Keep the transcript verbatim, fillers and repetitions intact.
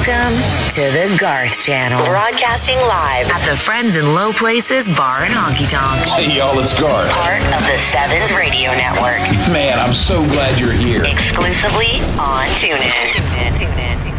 Welcome to the Garth Channel. Broadcasting live at the Friends in Low Places Bar and Honky Tonk. Hey, y'all, it's Garth. Part of the Sevens Radio Network. Man, I'm so glad you're here. Exclusively on TuneIn. TuneIn, TuneIn, TuneIn.